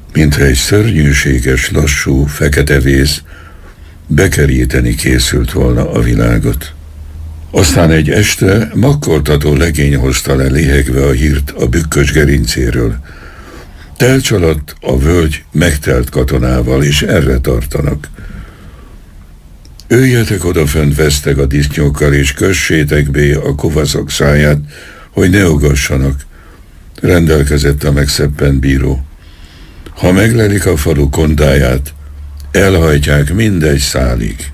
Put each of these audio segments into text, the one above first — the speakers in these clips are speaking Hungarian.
mintha egy szörnyűséges, lassú, fekete vész bekeríteni készült volna a világot. Aztán egy este makkoltató legény hozta le léhegve a hírt a bükkös gerincéről. Telcs alatt a völgy megtelt katonával, és erre tartanak. Őjetek odafönt veszteg a disznókkal, és kössétek be a kovaszok száját, hogy ne ugassanak, rendelkezett a megszeppent bíró. Ha meglelik a falu kondáját, elhajtják mindegy szálig.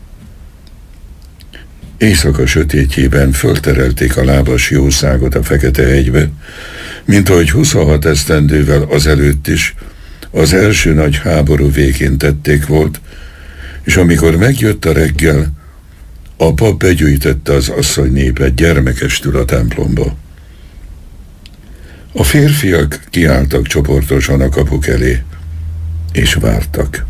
Éjszaka sötétjében fölterelték a lábas jószágot a Fekete-hegybe, mint ahogy 26 esztendővel azelőtt is az első nagy háború végén tették volt, és amikor megjött a reggel, a pap begyűjtötte az asszony népet gyermekestül a templomba. A férfiak kiálltak csoportosan a kapuk elé, és vártak.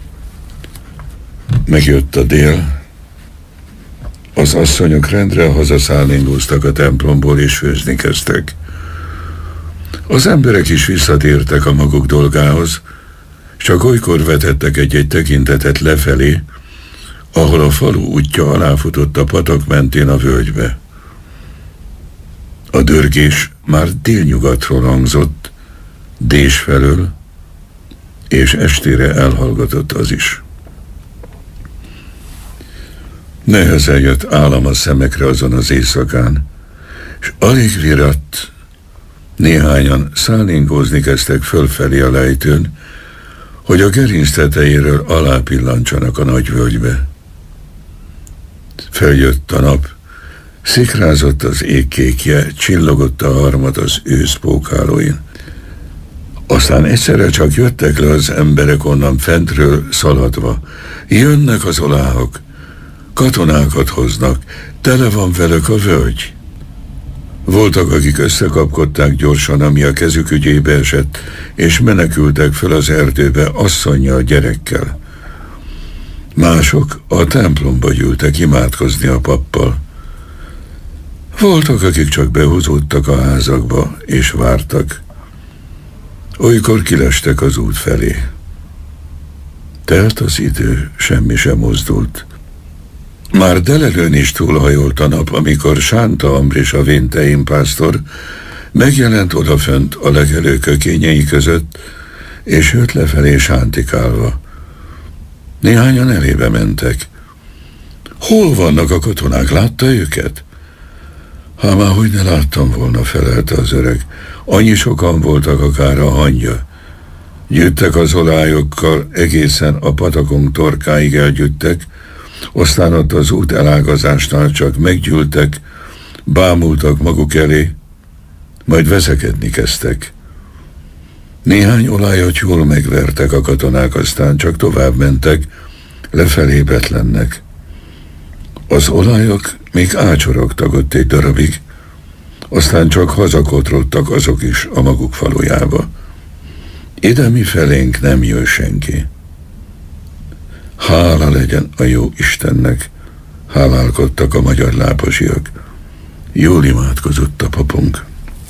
Megjött a dél, az asszonyok rendre hazaszállingóztak a templomból, és főzni kezdtek. Az emberek is visszatértek a maguk dolgához, csak olykor vetettek egy-egy tekintetet lefelé, ahol a falu útja aláfutott a patak mentén a völgybe. A dörgés már délnyugatról hangzott, Dés felől, és estére elhallgatott az is. Nehezen jött állam a szemekre azon az éjszakán, és alig viratt, néhányan szállingózni kezdtek fölfelé a lejtőn, hogy a gerinc tetejéről alápillancsanak a nagyvölgybe. Feljött a nap, szikrázott az ég kékje, csillogott a harmad az ősz pókálóin. Aztán egyszerre csak jöttek le az emberek onnan fentről szaladva. Jönnek az oláhok, katonákat hoznak, tele van velük a völgy. Voltak, akik összekapkodták gyorsan, ami a kezük ügyébe esett, és menekültek fel az erdőbe asszonnyal, gyerekkel. Mások a templomba gyűltek imádkozni a pappal. Voltak, akik csak behúzódtak a házakba, és vártak. Olykor kilestek az út felé. Telt az idő, semmi sem mozdult. Már delelőn is túlhajolt a nap, amikor Sánta Ambris, a véntein pásztor megjelent odafönt a legelő kökényei között, és jött lefelé sántikálva. Néhányan elébe mentek. Hol vannak a katonák, látta őket? Hát már hogy ne láttam volna, felelte az öreg. Annyi sokan voltak, akár a hangya. Gyűjtek az olályokkal, egészen a patakon torkáig elgyűjtek, aztán ott az út elágazásnál csak meggyűltek, bámultak maguk elé, majd veszekedni kezdtek. Néhány olajat jól megvertek a katonák, aztán csak tovább mentek, lefelé Betlennek. Az olajok még ácsorogtak ott egy darabig, aztán csak hazakotrodtak azok is a maguk falujába. Ide mi felénk nem jön senki. Hála legyen a jó Istennek, hálálkodtak a magyar lábasiak. Jól imádkozott a papunk.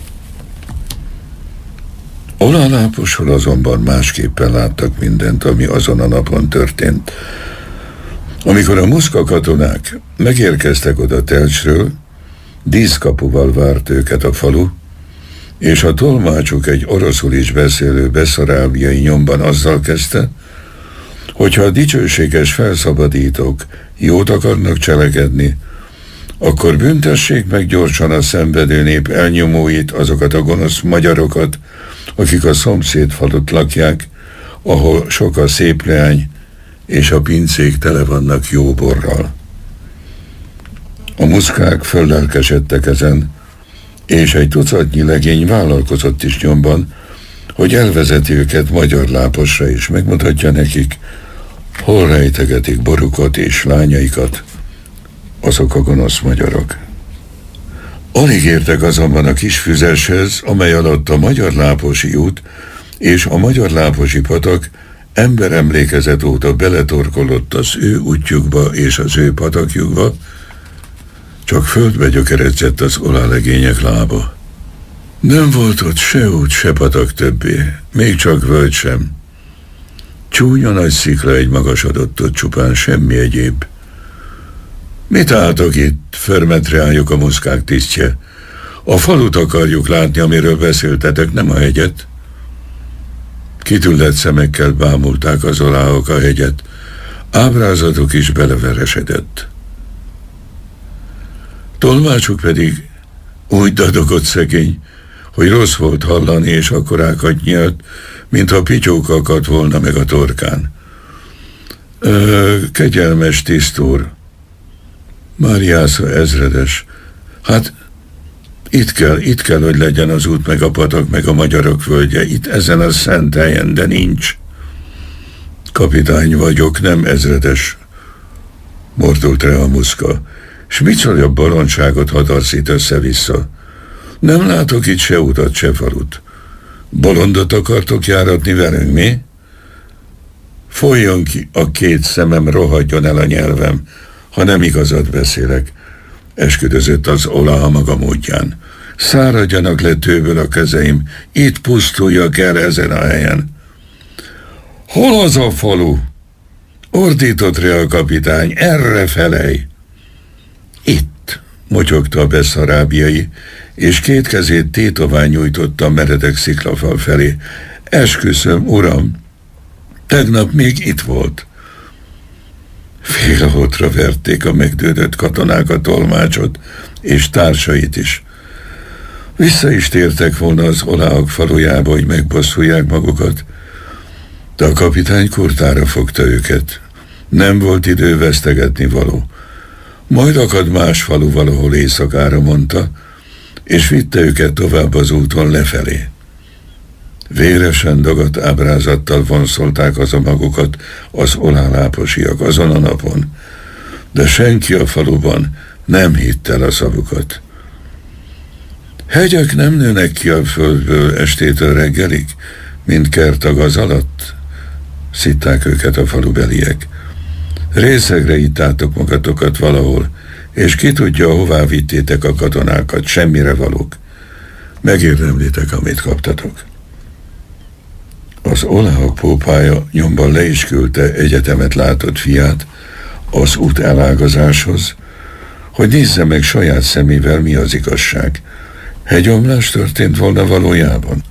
Oláláposról azonban másképpen láttak mindent, ami azon a napon történt. Amikor a muszka katonák megérkeztek oda Telcsről, díszkapuval várt őket a falu, és a tolmácsuk egy oroszul is beszélő beszarábiai nyomban azzal kezdte, hogyha a dicsőséges felszabadítók jót akarnak cselekedni, akkor büntessék meg gyorsan a szenvedő nép elnyomóit, azokat a gonosz magyarokat, akik a szomszéd falut lakják, ahol sok a szép leány, és a pincék tele vannak jó borral. A muszkák föllelkesedtek ezen, és egy tucatnyi legény vállalkozott is nyomban, hogy elvezeti őket magyar láposra, és megmutatja nekik, hol rejtegetik borukat és lányaikat azok a gonosz magyarok. Alig értek azonban a kis füzeshez, amely alatt a Magyar Láposi út és a Magyar Láposi patak emberemlékezet óta beletorkolott az ő útjukba és az ő patakjukba, csak földbe gyökeredzett az olálegények lába. Nem volt ott se út, se patak többé, még csak völgy sem. Csúnya nagy szikla egy magasodott ott, csupán semmi egyéb. Mit álltok itt? Förmet rájuk a muszkák tisztje. A falut akarjuk látni, amiről beszéltetek, nem a hegyet. Kitüllett szemekkel bámulták az oláhok a hegyet. Ábrázatuk is beleveresedett. Tolmácsuk pedig úgy dadogott szegény, hogy rossz volt hallani, és akkorákat nyelt, mintha pityók akadt volna meg a torkán. Kegyelmes tisztúr, Máriásza ezredes, hát itt kell, hogy legyen az út, meg a patak, meg a magyarok völgye, itt ezen a szent helyen, de nincs. Kapitány vagyok, nem ezredes, mordult rá a muszka, s micsoda bolondságot hadarszít össze-vissza. Nem látok itt se utat, se falut. Bolondot akartok járatni velünk, mi? Folyjon ki a két szemem, rohadjon el a nyelvem, ha nem igazat beszélek, esküdözött az oláh maga módján. Száradjanak le tőből a kezeim, itt pusztuljak el ezen a helyen. Hol az a falu? Ordított rá a kapitány, erre felej. Itt, motyogta a beszarábiai, és két kezét tétován nyújtotta a meredek sziklafal felé. Esküszöm, uram, tegnap még itt volt. Félrehotra verték a megdődött katonák a tolmácsot, és társait is. Vissza is tértek volna az oláhok falujába, hogy megbosszulják magukat, de a kapitány kurtára fogta őket. Nem volt idő vesztegetni való. Majd akad más falu valahol éjszakára, mondta, és vitte őket tovább az úton lefelé. Véresen dagadt ábrázattal vonszolták az a magukat az oláláposiak azon a napon, de senki a faluban nem hitt el a szavukat. Hegyek nem nőnek ki a földből estétől reggelig, mint kert a gaz alatt, szitták őket a falubeliek. Részegre ittátok magatokat valahol, és ki tudja, hová vittétek a katonákat, semmire valók. Megérdemlitek, amit kaptatok. Az oláhok pópája nyomban le is küldte egyetemet látott fiát az út elágazáshoz, hogy nézze meg saját szemével, mi az igazság. Hegyomlás történt volna valójában.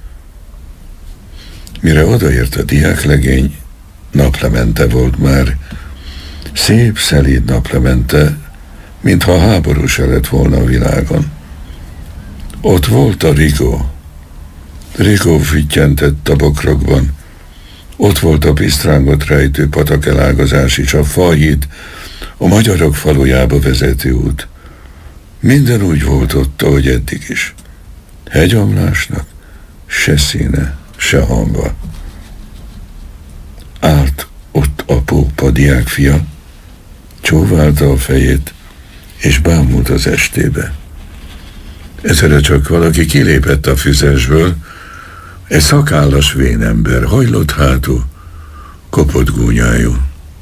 Mire odaért a diáklegény, naplemente volt már. Szép, szelíd naplemente, mintha háború se lett volna a világon. Ott volt a rigó. Rigó füttyentett a bokrokban. Ott volt a pisztrángot rejtő patakelágazás is, a fahíd, a magyarok falujába vezető út. Minden úgy volt ott, ahogy eddig is. Hegyomlásnak se színe, se hangja. Állt ott a pópa diákfia, csóválta a fejét, és bámult az estébe. Egyszerre csak valaki kilépett a füzesből, egy szakállas vénember, hajlott hátú, kopott gúnyájú.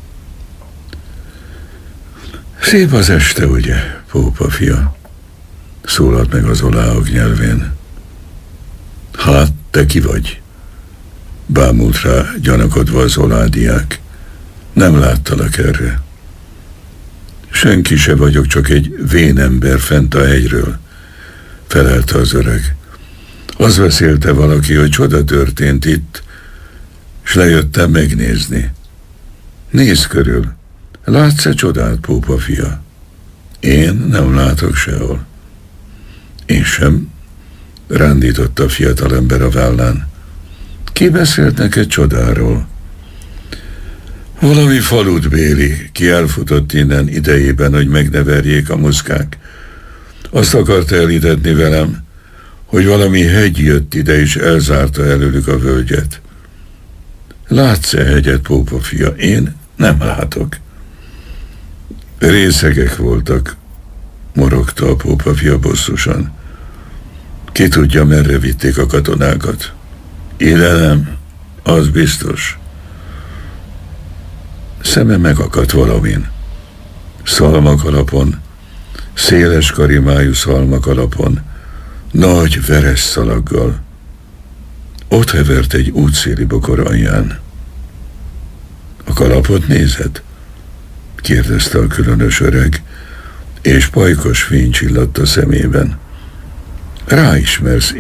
Szép az este, ugye, pópa fia? Szólalt meg az oláhok nyelvén. Hát, te ki vagy? Bámult rá gyanakodva az oládiák. Nem láttalak erre. Senki se vagyok, csak egy vénember fent a hegyről, felelte az öreg. Az beszélte valaki, hogy csoda történt itt, s lejöttem megnézni. Nézz körül, látsz-e csodát, pópa fia? Én nem látok sehol. Én sem, rándította a fiatalember a vállán. Ki beszélt neked csodáról? Valami falut béli, ki elfutott innen idejében, hogy megneverjék a muszkák. Azt akarta elhitetni velem, hogy valami hegy jött ide, és elzárta előlük a völgyet. Látsz-e hegyet, pópa fia? Én nem látok. Részegek voltak, morogta a pópa fia bosszusan. Ki tudja, merre vitték a katonákat? Ide nem, az biztos. Szeme megakadt valamin. Szalmak alapon, széles karimájú szalmak alapon, nagy veres szalaggal. Ott hevert egy útszéli bokor alján. A kalapot nézed? Kérdezte a különös öreg, és pajkos fény csilladt a szemében. Ráismersz,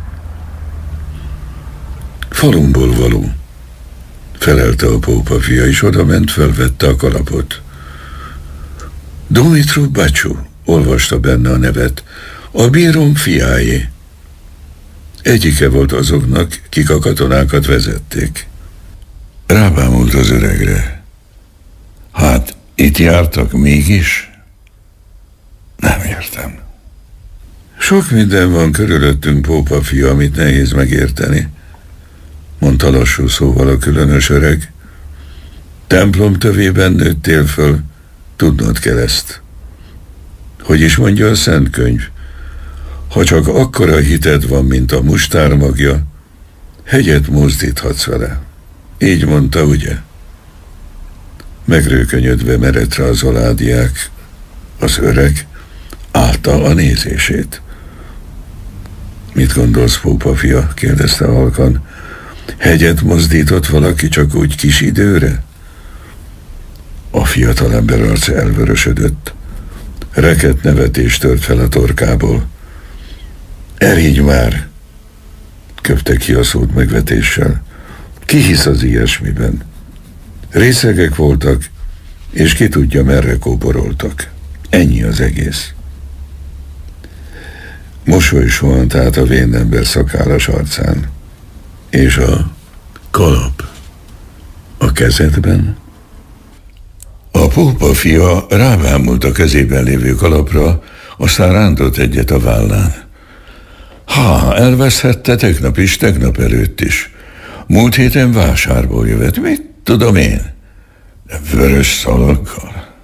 Falumból való, felelte a pópa fia, és odament, felvette a kalapot. Dumitru Bacsu, olvasta benne a nevet, a bírom fiáé. Egyike volt azoknak, kik a katonákat vezették. Rábámult az öregre. Hát, itt jártak mégis? Nem értem. Sok minden van körülöttünk, pópa fia, amit nehéz megérteni, mondta lassú szóval a különös öreg. Templom tövében nőttél föl, tudnod kell ezt. Hogy is mondja a Szent Könyv? Ha csak akkora hited van, mint a mustármagja, hegyet mozdíthatsz vele. Így mondta, ugye? Megrőkönyödve merett rá az aládiák. Az öreg állta a nézését. Mit gondolsz, pópa fia? Kérdezte halkan. Hegyet mozdított valaki csak úgy kis időre? A fiatalember arca elvörösödött. Reket nevetés tört fel a torkából. Erigy már! Köpte ki a szót megvetéssel. Ki hisz az ilyesmiben? Részegek voltak, és ki tudja, merre kóboroltak. Ennyi az egész. Mosoly suhant át a vén ember szakállas arcán. És a kalap a kezedben? A pópa fia rávámult a kezében lévő kalapra, aztán rántott egyet a vállán. Elveszhette tegnap is, tegnap előtt is. Múlt héten vásárból jövet. Mit tudom én? Vörös szalaggal.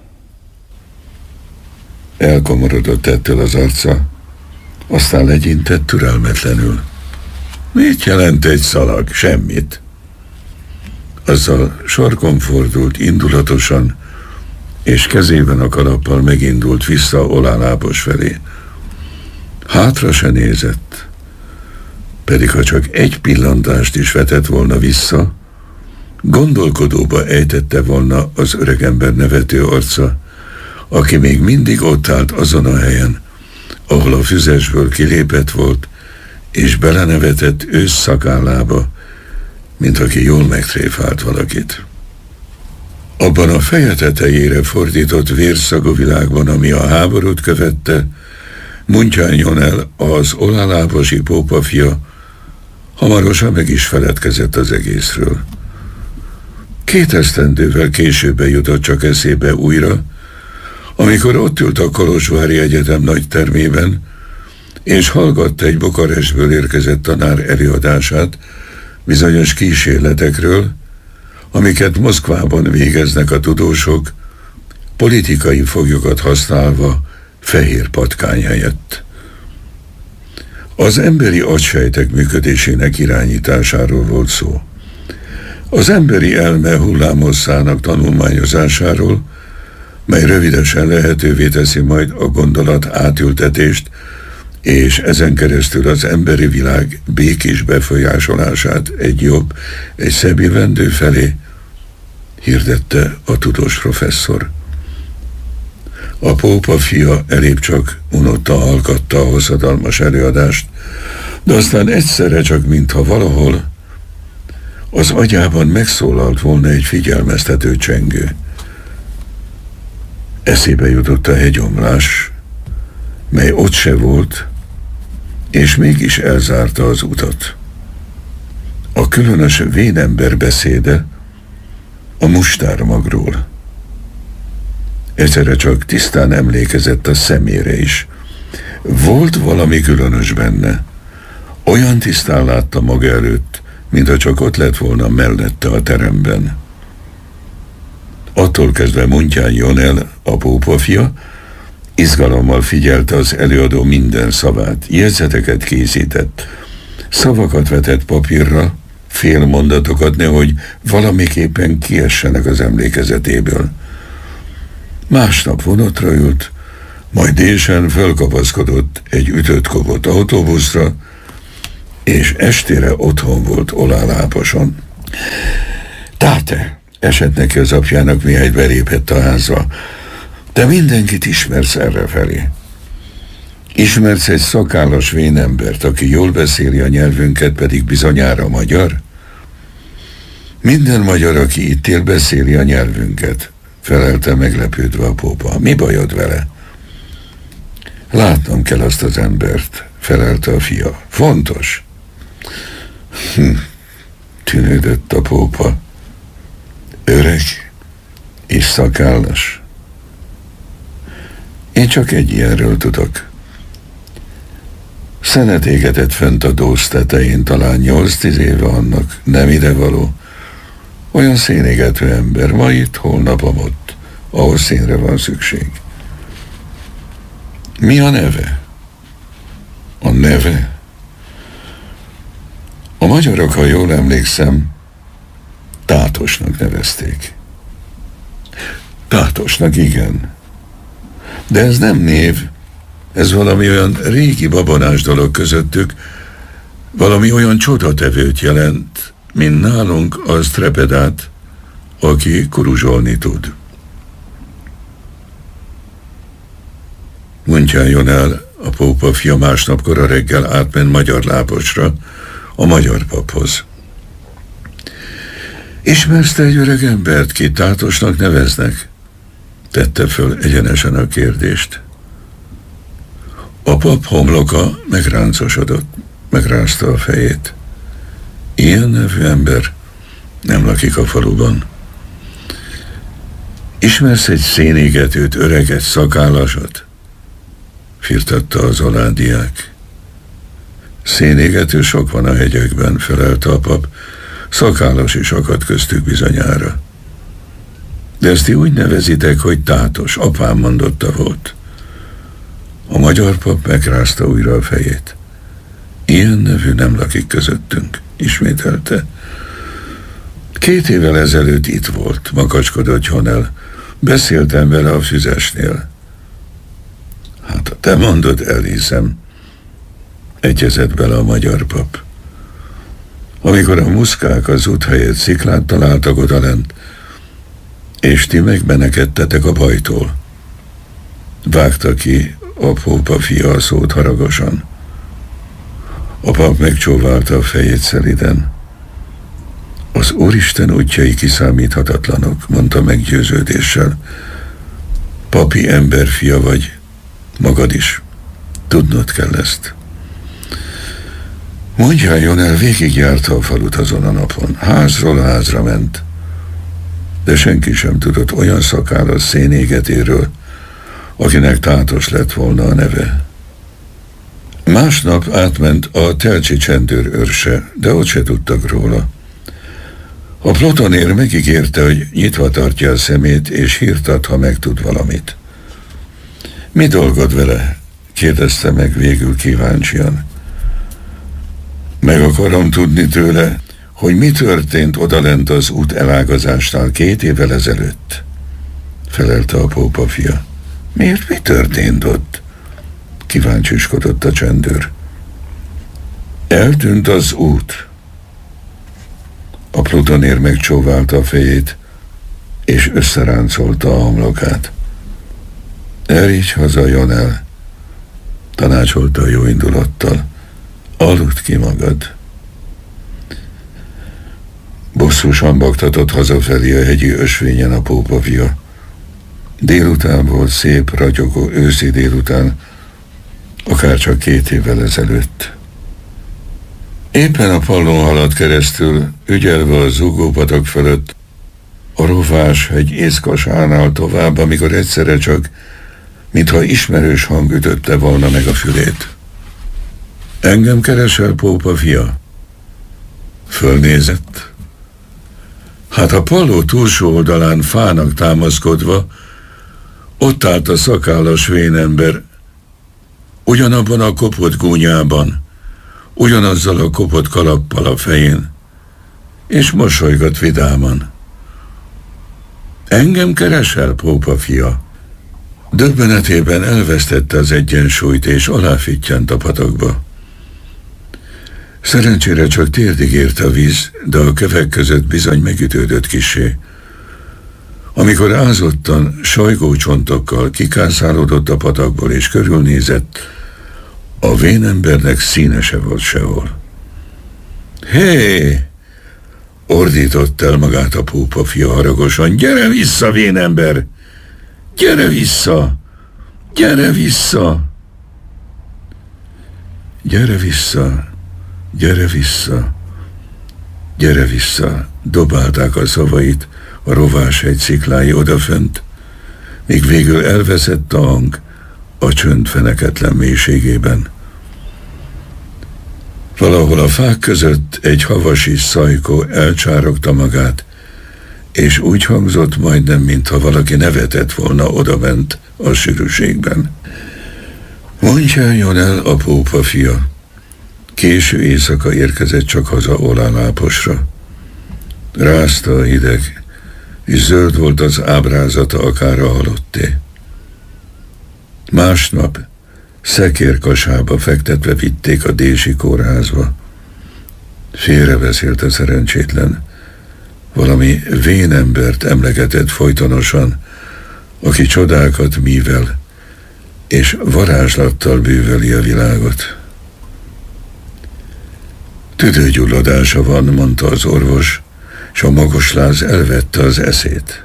Elkomorodott ettől az arca, aztán legyintett türelmetlenül. Mit jelent egy szalag? Semmit. Azzal sarkon fordult indulatosan, és kezében a kalappal megindult vissza Olálábos felé. Hátra se nézett, pedig ha csak egy pillantást is vetett volna vissza, gondolkodóba ejtette volna az öregember nevető arca, aki még mindig ott állt azon a helyen, ahol a füzesből kilépett volt, és belenevetett ősz szakállába, mint aki jól megtréfált valakit. Abban a feje tetejére fordított vérszagú világban, ami a háborút követte, Muntyán el az olálábosi pópa fia hamarosan meg is feledkezett az egészről. 2 esztendővel később jutott csak eszébe újra, amikor ott ült a kolozsvári egyetem nagy termében, és hallgatta egy Bukarestből érkezett tanár előadását bizonyos kísérletekről, amiket Moszkvában végeznek a tudósok, politikai foglyokat használva fehér patkány helyett. Az emberi agysejtek működésének irányításáról volt szó. Az emberi elme hullámhosszának tanulmányozásáról, mely rövidesen lehetővé teszi majd a gondolat átültetést, és ezen keresztül az emberi világ békés befolyásolását egy jobb, egy szebb jövendő felé, hirdette a tudós professzor. A pópa fia elébb csak unotta hallgatta a hosszadalmas előadást, de aztán egyszerre csak, mintha valahol az agyában megszólalt volna egy figyelmeztető csengő. Eszébe jutott a hegyomlás, mely ott se volt, és mégis elzárta az utat. A különös vénember beszéde a mustármagról. Egyszerre csak tisztán emlékezett a szemére is. Volt valami különös benne. Olyan tisztán látta maga előtt, mintha csak ott lett volna mellette a teremben. Attól kezdve Muntyán el, a pópa fia, izgalommal figyelte az előadó minden szavát, jegyzeteket készített, szavakat vetett papírra, félmondatokat, nehogy valamiképpen kiessenek az emlékezetéből. Másnap vonatra ült, Majd désen fölkapaszkodott egy ütött-kopott autóbuszra, és estére otthon volt Oláláposon. Táte, esett neki az apjának, mihelyt belépett a házba. Te mindenkit ismersz errefelé. Ismersz egy szakállas vénembert, aki jól beszéli a nyelvünket, pedig bizonyára magyar? Minden magyar, aki itt él, beszéli a nyelvünket, felelte meglepődve a pópa. Mi bajod vele? Látnom kell azt az embert, felelte a fia. Fontos. Tűnődött a pópa. Öreg és szakállas. Én csak egy ilyenről tudok. Szenet égetett fent a dósz tetején, talán 8-10 éve annak, nem idevaló. Olyan szénégető ember, ma itt, holnap ott, ahol színre van szükség. Mi a neve? A neve? A magyarok, ha jól emlékszem, Tátosnak nevezték. Tátosnak, igen. De ez nem név, ez valami olyan régi babonás dolog közöttük, valami olyan csodatevőt jelent, mint nálunk az trepedát, aki kuruzsolni tud. Mondjáljon el, a pópa fia másnap kora reggel átment Magyarláposra, a magyar paphoz. Ismersz te egy öreg embert, ki Tátosnak neveznek? Tette föl egyenesen a kérdést. A pap homloka megráncosodott, megrázta a fejét. Ilyen nevű ember nem lakik a faluban. Ismersz egy szénégetőt, öreget, szakállasat? Firtatta az aládiák. Szénégető sok van a hegyekben, felelte a pap, szakállas is akadt köztük bizonyára. De ezt ti úgy nevezitek, hogy Tátos, apám mondotta volt. A magyar pap megrázta újra a fejét. Ilyen nevű nem lakik közöttünk, ismételte. 2 évvel ezelőtt itt volt, makacskodott Honel. Beszéltem vele a füzesnél. Hát, ha te mondod, elhiszem, egyezett bele a magyar pap. Amikor a muszkák az út helyett sziklát találtak odalent, és ti megbenekedtetek a bajtól. Vágta ki a pópa fia a szót haragosan. A pap megcsóválta a fejét szeliden. Az Úristen útjai kiszámíthatatlanok, mondta meggyőződéssel. Papi emberfia vagy, magad is. Tudnod kell ezt. Mondjáljon el, végigjárta a falut azon a napon. Házról házra ment. De senki sem tudott olyan szakállas szénégetéről, akinek Tátos lett volna a neve. Másnap átment a telcsi csendőr őrse, de ott se tudtak róla. A plotonér megígérte, hogy nyitva tartja a szemét, és hírt ad, ha megtud valamit. Mi dolgod vele? Kérdezte meg végül kíváncsian. Meg akarom tudni tőle, hogy mi történt odalent az út elágazásnál 2 évvel ezelőtt, felelte a pópa fia. Miért, mi történt ott? Kíváncsiskodott a csendőr. Eltűnt az út. A plutonér megcsóválta a fejét, és összeráncolta a homlokát. Erígy haza, Jonel, tanácsolta a jó indulattal. Aludd ki magad. Bosszúsan baktatott hazafelé a hegyi ösvényen a pópa fia. Délután volt, szép, ragyogó őszi délután, akárcsak 2 évvel ezelőtt. Éppen a pallón haladt keresztül, ügyelve a zúgópatak fölött, a rovás egy észkasánál tovább, amikor egyszerre csak, mintha ismerős hang ütötte volna meg a fülét. Engem keresel, pópa fia? Fölnézett. Hát a palló túlsó oldalán fának támaszkodva, ott állt a szakállas vénember, ugyanabban a kopott gúnyában, ugyanazzal a kopott kalappal a fején, és mosolygott vidáman. Engem keresel, pópa fia? Döbbenetében elvesztette az egyensúlyt, és aláfittyant a patakba. Szerencsére csak térdig ért a víz, de a kövek között bizony megütődött kissé. Amikor ázottan, sajgó csontokkal kikászálódott a patakból és körülnézett, a vénembernek színe se volt sehol. Hé! Ordított el magát a pópa fia haragosan. Gyere vissza, vénember! Gyere vissza! Gyere vissza! Gyere vissza! Gyere vissza! Gyere vissza! Dobálták a szavait a Rováshegy sziklái odafönt, míg végül elveszett a hang a csönd feneketlen mélységében. Valahol a fák között egy havasi szajkó elcsárogta magát, és úgy hangzott majdnem, mintha valaki nevetett volna odabent a sűrűségben. Mondjáljon el a pópa fia. Késő éjszaka érkezett csak haza Oláláposra. Rázta a hideg, és zöld volt az ábrázata akár a halotté. Másnap szekérkasába fektetve vitték a dési kórházba. Félrebeszélt a szerencsétlen. Valami vénembert emlegetett folytonosan, aki csodákat mível, és varázslattal bűvöli a világot. Tüdőgyulladása van, mondta az orvos, és a magosláz elvette az eszét.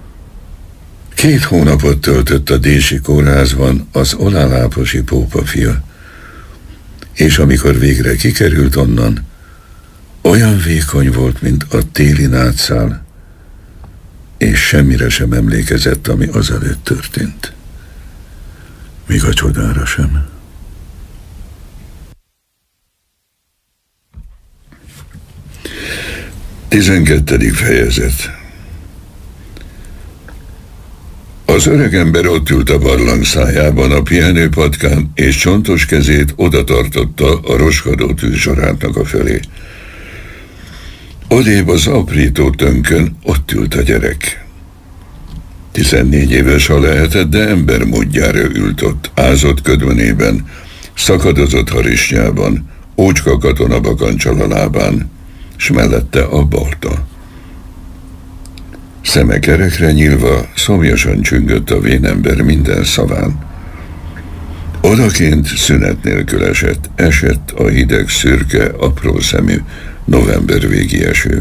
2 hónapot töltött a dési kórházban az oláláposi pópa fia, és amikor végre kikerült onnan, olyan vékony volt, mint a téli nátszál, és semmire sem emlékezett, ami azelőtt történt. Még a csodára sem. Tizenkettedik fejezet. Az öregember ott ült a barlang szájában a pihenőpatkán, és csontos kezét oda tartotta a roskadó tűzsorátnak a felé. Odébb az aprító tönkön ott ült a gyerek. 14 éves ha lehetett, de ember módjára ült ott, ázott ködvönében, szakadozott harisnyában, ócska katonabakancsal a lábán, s mellette a balta. Szeme kerekre nyílva szomjasan csüngött a vénember minden szaván. Odaként szünet nélkül esett a hideg, szürke, apró szemű november végi eső.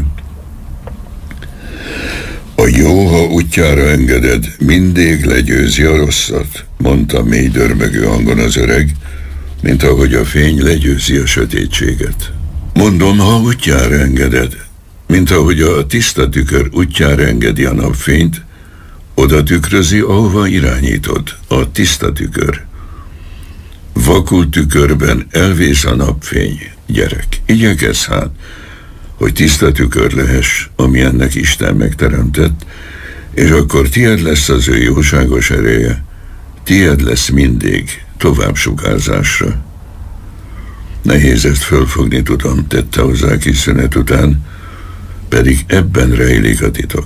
A jó, ha útjára engeded, mindig legyőzi a rosszat, mondta mély dörmögő hangon az öreg, mint ahogy a fény legyőzi a sötétséget. Mondom, ha útjára engeded, mint ahogy a tiszta tükör útjára engedi a napfényt, oda tükrözi, ahova irányítod, a tiszta tükör. Vakul tükörben elvész a napfény, gyerek. Igyekezz hát, hogy tiszta tükör lehess, ami ennek Isten megteremtett, és akkor tied lesz az ő jóságos ereje, tied lesz mindig tovább sugárzásra. Nehéz ezt fölfogni, tudom, tette hozzá kis szünet után, pedig ebben rejlik a titok.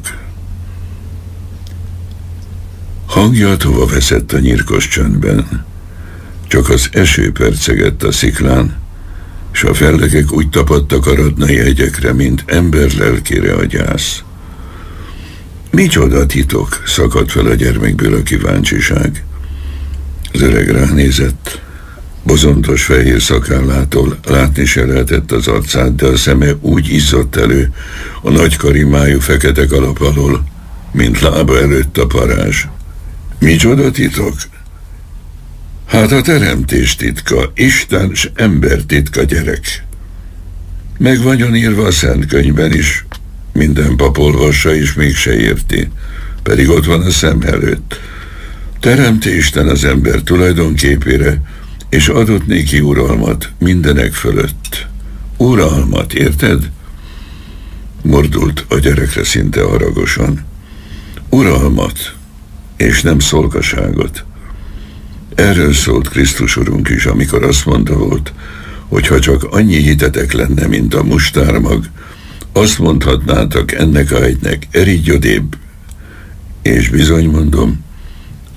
Hangja tova veszett a nyírkos csöndben, csak az eső percegett a sziklán, s a fellegek úgy tapadtak a radnai hegyekre, mint ember lelkére a gyász. Micsoda titok, szakadt fel a gyermekből a kíváncsiság. Az öreg ránézett, bozontos fehér szakállától látni se lehetett az arcát, de a szeme úgy izzott elő a nagy karimájú fekete kalap alól, mint lába előtt a parázs. Micsoda titok? Hát a teremtés titka, Isten s ember titka, gyerek. Meg vagyon írva a Szent Könyvben is, minden pap olvassa és mégse érti, pedig ott van a szem előtt. Teremti Isten az ember tulajdonképére, és adott néki uralmat mindenek fölött. Uralmat, érted? Mordult a gyerekre szinte haragosan. Uralmat, és nem szolgaságot. Erről szólt Krisztus Urunk is, amikor azt mondta volt, hogy ha csak annyi hitetek lenne, mint a mustármag, azt mondhatnátok ennek a hegynek, eridj odébb, és bizony mondom,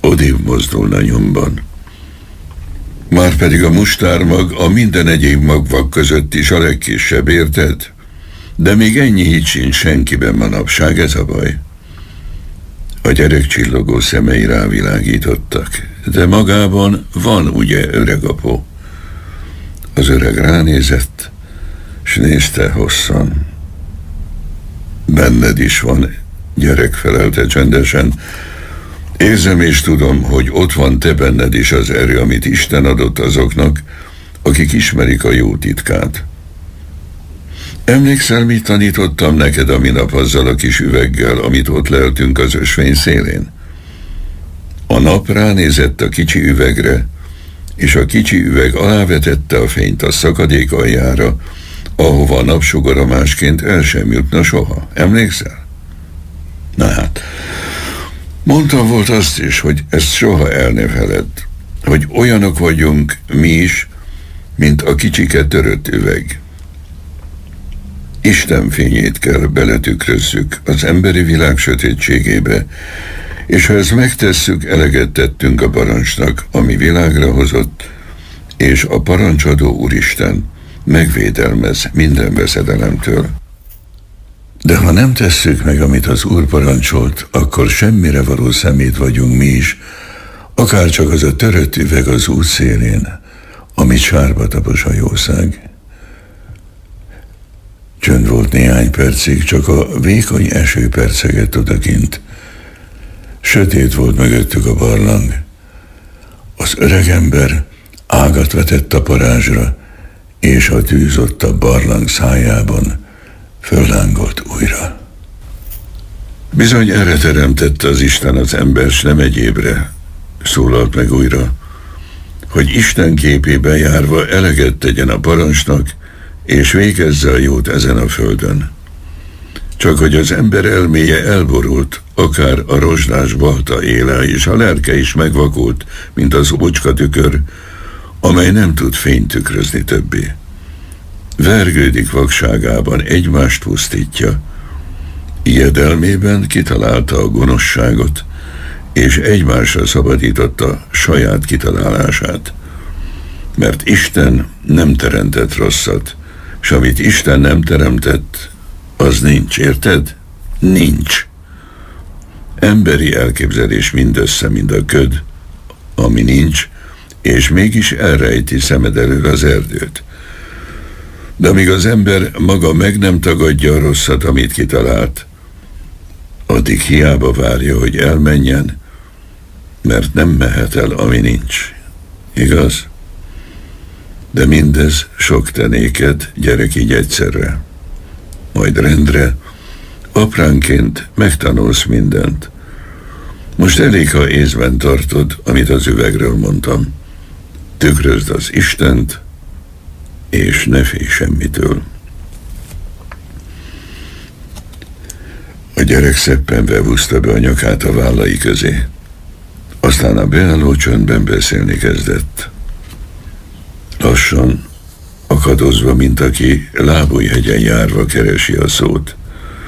odébb mozdulna nyomban. Márpedig a mustármag a minden egyéb magvak között is a legkisebb, érted? De még ennyi hit sincs senkiben manapság, ez a baj. A gyerek csillogó szemei rávilágítottak. De magában van ugye, öregapó? Az öreg ránézett, s nézte hosszan. Benned is van, gyerek, felelte csendesen. Érzem és tudom, hogy ott van te benned is az erő, amit Isten adott azoknak, akik ismerik a jó titkát. Emlékszel, mit tanítottam neked a minap azzal a kis üveggel, amit ott leltünk az ösvény szélén? A nap ránézett a kicsi üvegre, és a kicsi üveg alávetette a fényt a szakadék aljára, ahova a napsugara másként el sem jutna soha. Emlékszel? Na hát, mondtam volt azt is, hogy ezt soha el ne feledd, hogy olyanok vagyunk mi is, mint a kicsike törött üveg. Isten fényét kell beletükrözzük az emberi világ sötétségébe, és ha ezt megtesszük, eleget tettünk a parancsnak, ami világra hozott, és a parancsadó Úristen megvédelmez minden veszedelemtől. De ha nem tesszük meg, amit az Úr parancsolt, akkor semmire való szemét vagyunk mi is, akárcsak az a törött üveg az út szélén, amit sárba tapos a jószág. Csönd volt néhány percig, csak a vékony eső percegett odakint. Sötét volt mögöttük a barlang. Az öregember ágat vetett a parázsra, és a tűz ott a barlang szájában föllángolt újra. Bizony erre teremtette az Isten az ember, s nem egyébre, szólalt meg újra, hogy Isten képében járva eleget tegyen a parancsnak, és végezze a jót ezen a földön. Csak hogy az ember elméje elborult, akár a rozsdás balta éle, és a lelke is megvakult, mint az ócskatükör, amely nem tud fényt tükrözni többé. Vergődik vakságában, egymást pusztítja. Ijedelmében kitalálta a gonoszságot, és egymásra szabadította saját kitalálását. Mert Isten nem teremtett rosszat, s amit Isten nem teremtett, az nincs, érted? Nincs. Emberi elképzelés mindössze, mind a köd, ami nincs, és mégis elrejti szemed elől az erdőt. De amíg az ember maga meg nem tagadja a rosszat, amit kitalált, addig hiába várja, hogy elmenjen, mert nem mehet el, ami nincs. Igaz? De mindez sok tenéked, gyerek, így egyszerre. Majd rendre, apránként megtanulsz mindent. Most elég, ha észben tartod, amit az üvegről mondtam. Tükrözd az Istent, és ne félj semmitől. A gyerek szeppenve húzta be a nyakát a vállai közé. Aztán a beálló csöndben beszélni kezdett. Lassan, akadozva, mint aki Lábújhegyen járva keresi a szót.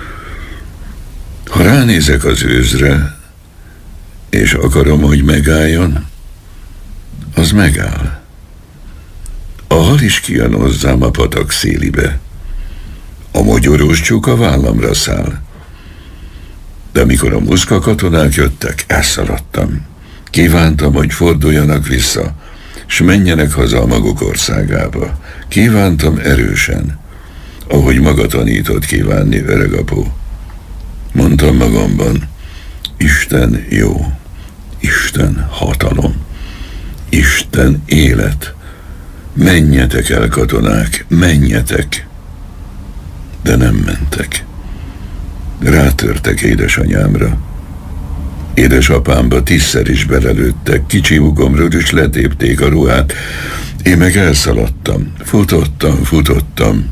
Ha ránézek az őzre, és akarom, hogy megálljon, az megáll. A hal is kijön hozzám a patak szélibe. A mogyorós tyúk a vállamra száll. De amikor a muszka katonák jöttek, elszaladtam. Kívántam, hogy forduljanak vissza, s menjenek haza a maguk országába. Kívántam erősen, ahogy maga tanított kívánni, öregapó. Mondtam magamban, Isten jó, Isten hatalom, Isten élet. Menjetek el, katonák, menjetek! De nem mentek. Rátörtek édesanyámra. Édesapámba 10-szer is belelőttek, kicsi ugomról is letépték a ruhát. Én meg elszaladtam, futottam.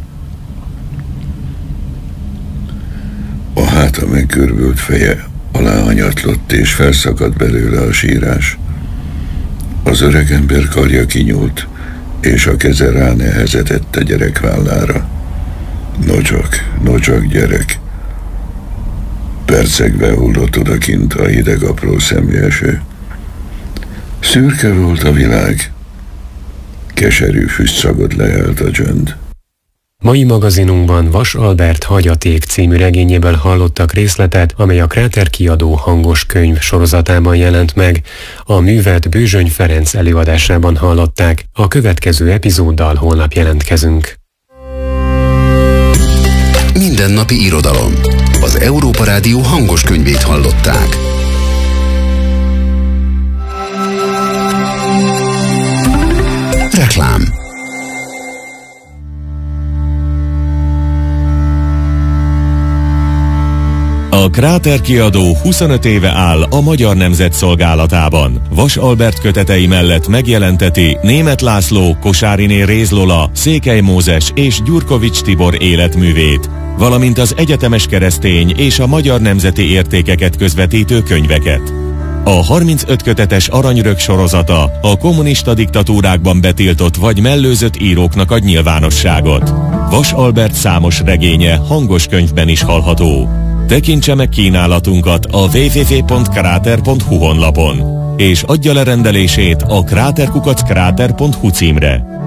A háta megkörbült feje aláhanyatlott, és felszakadt belőle a sírás. Az öregember karja kinyúlt, és a keze ránehezedett a gyerek vállára. Nocsak, gyerek. Percekbe hullott odakint a hideg apró szemű eső. Szürke volt a világ, keserű füstszagot lehelt a csönd. Mai magazinunkban Vas Albert Hagyaték című regényéből hallottak részletet, amely a Kráter kiadó hangos könyv sorozatában jelent meg. A művet Bőzsöny Ferenc előadásában hallották. A következő epizóddal holnap jelentkezünk. Mindennapi irodalom. Az Európa Rádió hangos könyvét hallották. Reklám. A Kráter kiadó 25 éve áll a Magyar Nemzet szolgálatában. Vas Albert kötetei mellett megjelenteti Németh László, Kosáriné Réz Lola, Székely Mózes és Gyurkovics Tibor életművét, valamint az egyetemes keresztény és a magyar nemzeti értékeket közvetítő könyveket. A 35 kötetes Aranyrög sorozata a kommunista diktatúrákban betiltott vagy mellőzött íróknak ad nyilvánosságot. Vas Albert számos regénye hangos könyvben is hallható. Tekintse meg kínálatunkat a www.krater.hu honlapon, és adja le rendelését a krater@krater.hu címre.